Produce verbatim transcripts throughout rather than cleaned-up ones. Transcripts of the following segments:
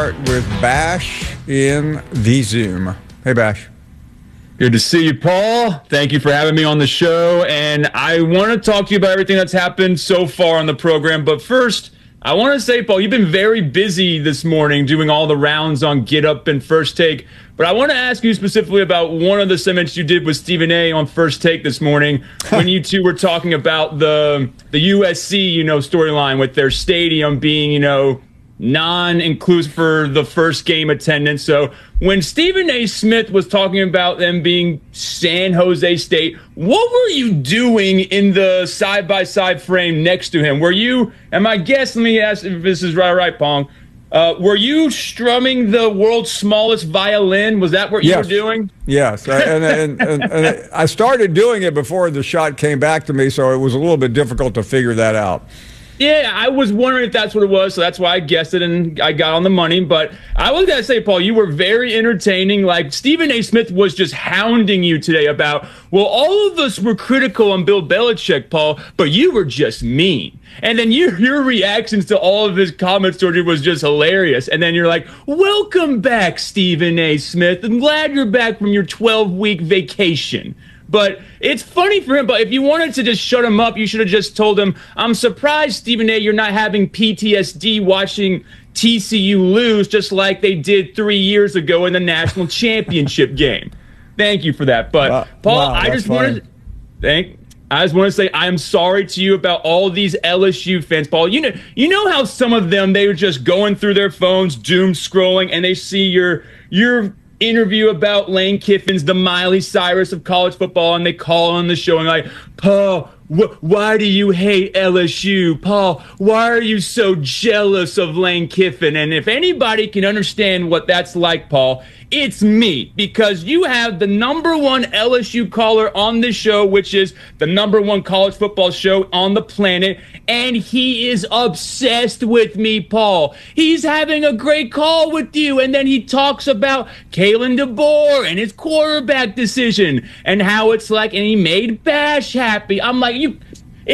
With Bash in the Zoom. Hey, Bash. Good to see you, Paul. Thank you for having me on the show. And I want to talk to you about everything that's happened so far on the program. But first, I want to say, Paul, you've been very busy this morning doing all the rounds on Get Up and First Take. But I want to ask you specifically about one of the segments you did with Stephen A. on First Take this morning when you two were talking about the the U S C, you know, storyline with their stadium being, you know, non-inclusive for the first game attendance. So when Stephen A. Smith was talking about them being San Jose State, what were you doing in the side-by-side frame next to him? Were you, and my guess, let me ask if this is right, right, Pong, uh, were you strumming the world's smallest violin? Was that what you yes. were doing? Yes, and, and, and, and I started doing it before the shot came back to me, so it was a little bit difficult to figure that out. Yeah, I was wondering if that's what it was, so that's why I guessed it and I got on the money. But I was going to say, Paul, you were very entertaining. Like, Stephen A. Smith was just hounding you today about, well, all of us were critical on Bill Belichick, Paul, but you were just mean. And then you, your reactions to all of his comments towards you was just hilarious. And then you're like, welcome back, Stephen A. Smith. I'm glad you're back from your twelve-week vacation. But it's funny for him, but if you wanted to just shut him up, you should have just told him, I'm surprised, Stephen A., you're not having P T S D watching T C U lose just like they did three years ago in the national championship game. Thank you for that. But, wow, Paul, wow, I just funny. wanted to thank I just want to say I'm sorry to you about all these L S U fans, Paul. You know, you know how some of them, they were just going through their phones, doom scrolling, and they see your your interview about Lane Kiffin's the Miley Cyrus of college football, and they call on the show and like, Paul, wh- why do you hate L S U? Paul, why are you so jealous of Lane Kiffin? And if anybody can understand what that's like, Paul, it's me, because you have the number one L S U caller on this show, which is the number one college football show on the planet, and he is obsessed with me, Paul. He's having a great call with you, and then he talks about Kalen DeBoer and his quarterback decision and how it's like, and he made Bash happy. I'm like, you...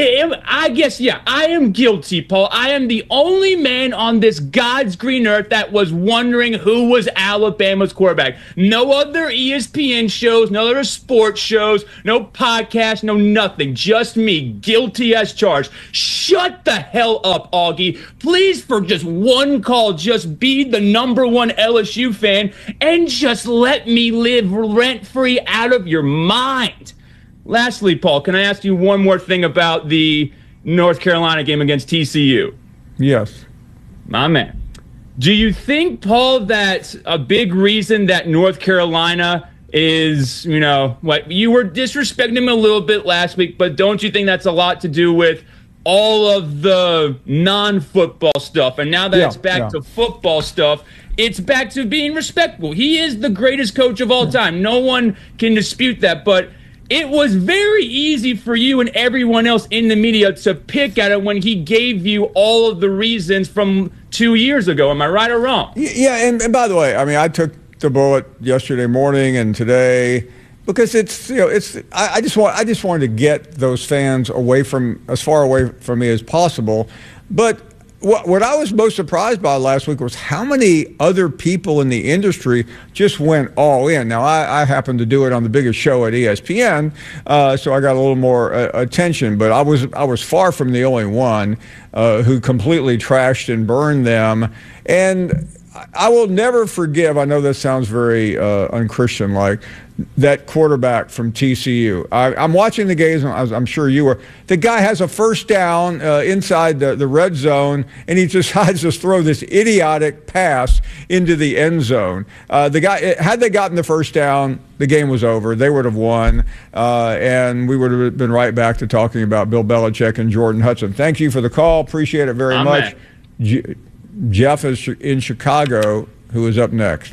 I guess, yeah, I am guilty, Paul. I am the only man on this God's green earth that was wondering who was Alabama's quarterback. No other E S P N shows, no other sports shows, no podcast, no nothing. Just me, guilty as charged. Shut the hell up, Augie. Please, for just one call, just be the number one L S U fan and just let me live rent-free out of your mind. Lastly, Paul, can I ask you one more thing about the North Carolina game against T C U? Yes. My man. Do you think, Paul, that a big reason that North Carolina is, you know, what you were disrespecting them a little bit last week, but don't you think that's a lot to do with all of the non-football stuff? And now that yeah, it's back yeah. to football stuff, it's back to being respectful. He is the greatest coach of all time. No one can dispute that, but it was very easy for you and everyone else in the media to pick at it when he gave you all of the reasons from two years ago. Am I right or wrong? Yeah, and, and by the way, I mean, I took the bullet yesterday morning and today because it's, you know, it's. I, I just want, I just wanted to get those fans away from, as far away from me as possible. But What, what I was most surprised by last week was how many other people in the industry just went all in. Now, I, I happened to do it on the biggest show at E S P N, uh, so I got a little more uh, attention. But I was I was far from the only one uh, who completely trashed and burned them. And I will never forgive, I know that sounds very uh, unchristian-like, that quarterback from T C U. I, I'm watching the games, I'm sure you were. The guy has a first down uh, inside the, the red zone, and he decides to throw this idiotic pass into the end zone. Uh, the guy, had they gotten the first down, the game was over. They would have won, uh, and we would have been right back to talking about Bill Belichick and Jordan Hudson. Thank you for the call. Appreciate it very I'm much. G- Jeff is in Chicago, who is up next.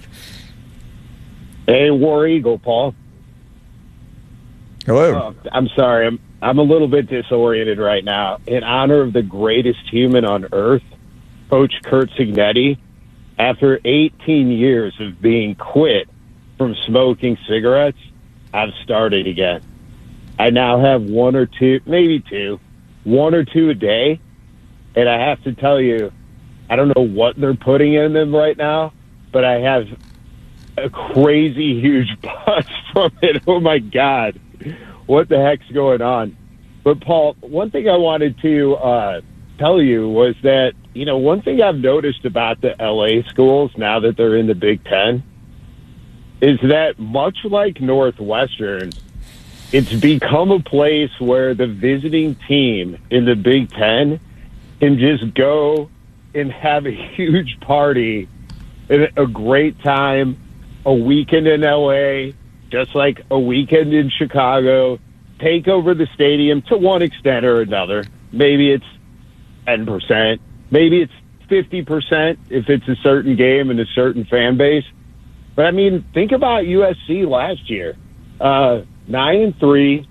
Hey, War Eagle, Paul. Hello. Uh, I'm sorry. I'm I'm a little bit disoriented right now. In honor of the greatest human on earth, Coach Curt Cignetti, after eighteen years of being quit from smoking cigarettes, I've started again. I now have one or two, maybe two, one or two a day. And I have to tell you, I don't know what they're putting in them right now, but I have a crazy huge buzz from it. Oh my God, what the heck's going on? But Paul, one thing I wanted to uh, tell you was that, you know, one thing I've noticed about the L A schools now that they're in the Big Ten is that much like Northwestern, it's become a place where the visiting team in the Big Ten can just go and have a huge party and a great time, a weekend in L A, just like a weekend in Chicago, take over the stadium to one extent or another. Maybe it's ten percent, maybe it's fifty percent if it's a certain game and a certain fan base. But I mean, think about U S C last year. Uh, nine and three.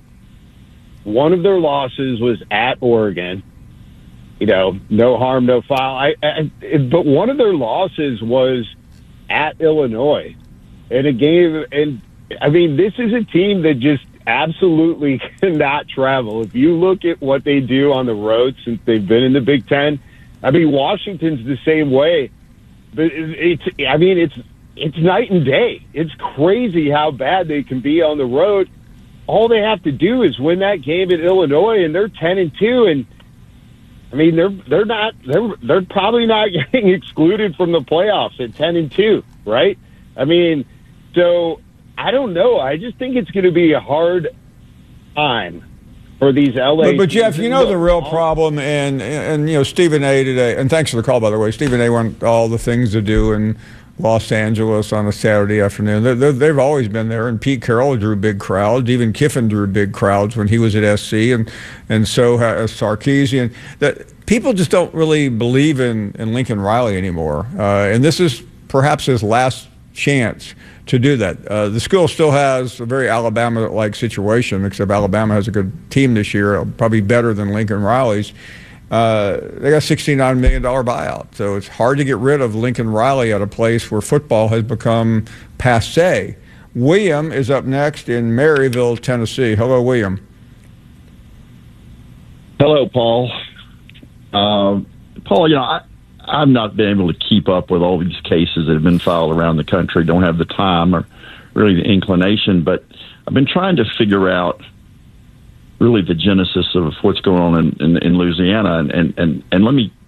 One of their losses was at Oregon. You know, no harm, no foul. I, I, but one of their losses was at Illinois in a game. And I mean, this is a team that just absolutely cannot travel. If you look at what they do on the road since they've been in the Big Ten, I mean, Washington's the same way. But it's, I mean, it's, it's night and day. It's crazy how bad they can be on the road. All they have to do is win that game at Illinois, and they're ten and two. And I mean, they're they're not they're they're probably not getting excluded from the playoffs at ten and two, right? I mean, so I don't know. I just think it's going to be a hard time for these L A. But, but Jeff, you know the real problem, and, and you know Stephen A. today, and thanks for the call, by the way. Stephen A. went all the things to do in Los Angeles on a Saturday afternoon. They're, they're, they've always been there, and Pete Carroll drew big crowds. Even Kiffin drew big crowds when he was at S C, and and so has Sarkisian. That people just don't really believe in, in Lincoln Riley anymore, uh, and this is perhaps his last chance to do that. Uh, the school still has a very Alabama-like situation, except Alabama has a good team this year, probably better than Lincoln Riley's. Uh, they got a sixty-nine million dollars buyout, so it's hard to get rid of Lincoln Riley at a place where football has become passé. William is up next in Maryville, Tennessee. Hello, William. Hello, Paul. Um, Paul, you know, I, I've not been able to keep up with all these cases that have been filed around the country. Don't have the time or really the inclination, but I've been trying to figure out really the genesis of what's going on in, in, in Louisiana. And, and, and, and let me